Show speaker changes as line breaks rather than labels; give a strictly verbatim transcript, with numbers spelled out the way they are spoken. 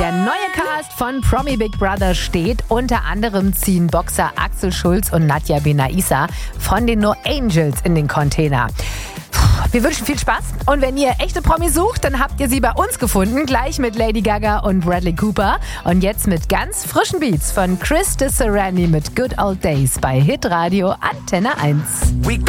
Der neue Cast von Promi Big Brother steht. Unter anderem ziehen Boxer Axel Schulz und Nadja Benaissa von den No Angels in den Container. Wir wünschen viel Spaß und wenn ihr echte Promis sucht, dann habt ihr sie bei uns gefunden, gleich mit Lady Gaga und Bradley Cooper. Und jetzt mit ganz frischen Beats von Chris de Serrani mit Good Old Days bei Hitradio Antenne eins.